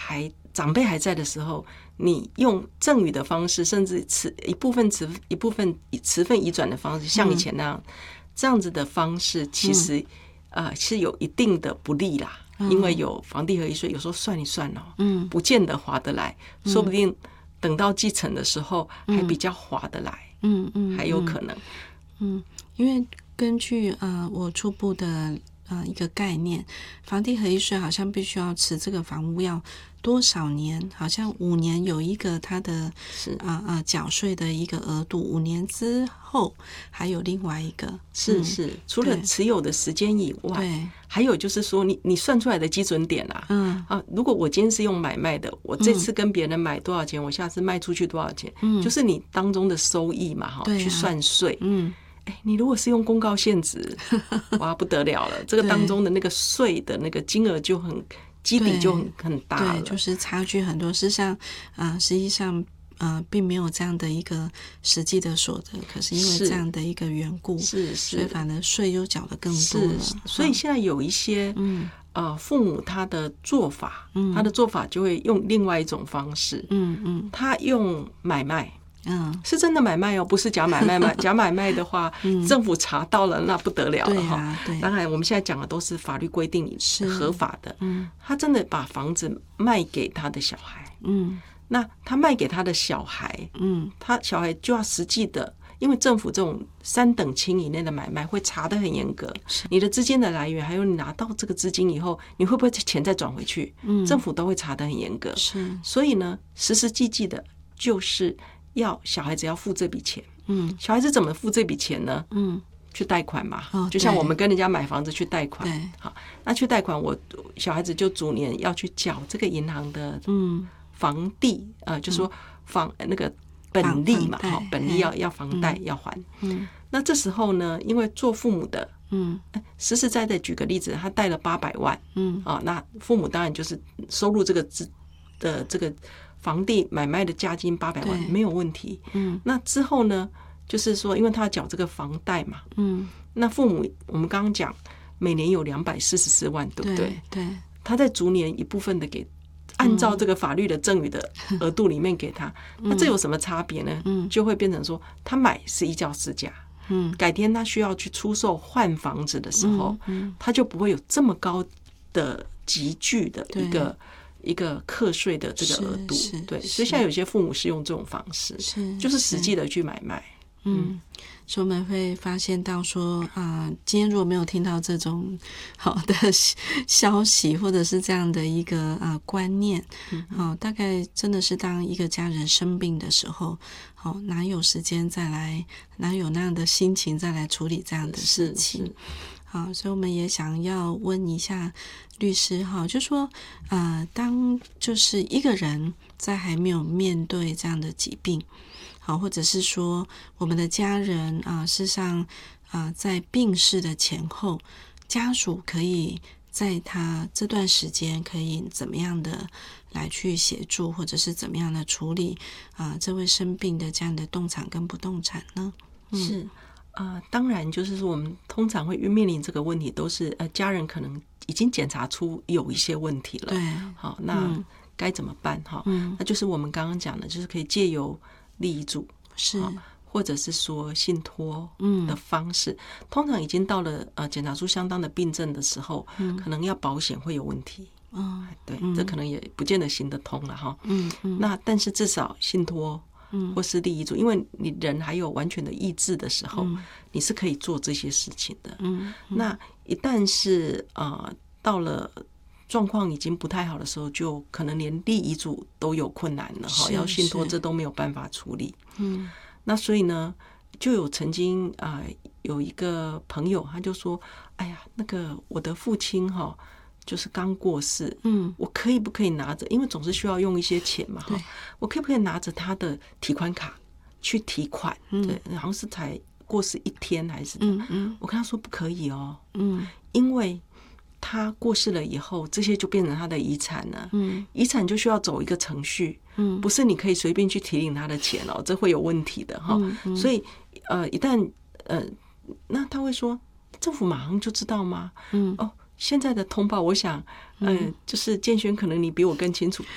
长辈还在的时候，你用赠与的方式，甚至一部分持份移转的方式，像以前那样，这样子的方式，其实是有一定的不利啦。因为有房地合一税，有时候算一算不见得划得来，说不定等到继承的时候还比较划得来，还有可能。 因为根据我初步的一个概念，房地合一税好像必须要持这个房屋要多少年，好像5年有一个它的缴税的一个额度，5年之后还有另外一个是除了持有的时间以外，对，还有就是说你算出来的基准点如果我今天是用买卖的，我这次跟别人买多少钱，我下次卖出去多少钱，就是你当中的收益嘛去算税。你如果是用公告现值，哇不得了了，这个当中的那个税的那个金额就很基底就很大了， 对，就是差距很多。实际上并没有这样的一个实际的所得，可是因为这样的一个缘故，所以反而税又缴得更多了。 所以现在有一些父母他的做法就会用另外一种方式，他用买卖。是真的买卖不是假买卖嘛？假买卖的话，政府查到了那不得了了当然，我们现在讲的都是法律规定是合法的。他真的把房子卖给他的小孩。那他卖给他的小孩，他小孩就要实际的，因为政府这种3等亲以内的买卖会查得很严格，你的资金的来源，还有你拿到这个资金以后，你会不会钱再转回去，政府都会查得很严格。所以呢，实实际际的就是要小孩子要付这笔钱。小孩子怎么付这笔钱呢？去贷款嘛，就像我们跟人家买房子去贷款。好，那去贷款，我小孩子就逐年要去缴这个银行的房地，就说那个本利嘛，本利要房贷要还。那这时候呢，因为做父母的，实实在在举个例子，他贷了800万，那父母当然就是收入这个房地买卖的价金800万没有问题。那之后呢，就是说因为他要缴这个房贷嘛，那父母我们刚刚讲每年有244万，对不对？ 对， 他在逐年一部分的按照这个法律的赠与的额度里面给他。那这有什么差别呢？就会变成说他买是依照市价，改天他需要去出售换房子的时候，他就不会有这么高的急剧的一个课税的这个额度。对，所以现在有些父母是用这种方式，就是实际的去买卖。 所以我们会发现到说今天如果没有听到这种好的消息，或者是这样的一个观念，大概真的是当一个家人生病的时候，哪有时间哪有那样的心情再来处理这样的事情。好，所以我们也想要问一下律师就说当就是一个人在还没有面对这样的疾病，或者是说我们的家人事实上在病逝的前后，家属可以在他这段时间可以怎么样的来去协助，或者是怎么样的处理这位生病的这样的动产跟不动产呢？ 是当然就是说我们通常会面临这个问题，都是家人可能已经检查出有一些问题了。 对， 好，那该怎么办？那就是我们刚刚讲的，就是可以借由立遗嘱，或者是说信托的方式。通常已经到了检查出相当的病症的时候，可能要保险会有问题。对，这可能也不见得行得通了那但是至少信托或是立遗嘱，因为你人还有完全的意志的时候，你是可以做这些事情的。那一旦是到了状况已经不太好的时候，就可能连立遗嘱都有困难了要信托这都没有办法处理。那所以呢，就有曾经有一个朋友他就说，哎呀，那个我的父亲就是刚过世，我不可以拿着，因为总是需要用一些钱嘛我可不可以拿着他的提款卡去提款？对，好像是才过世1天还是我跟他说不可以因为他过世了以后，这些就变成他的遗产了。遗产就需要走一个程序，不是你可以随便去提领他的钱这会有问题的所以一旦那他会说，政府马上就知道吗？现在的通报，我想就是建轩可能你比我更清楚，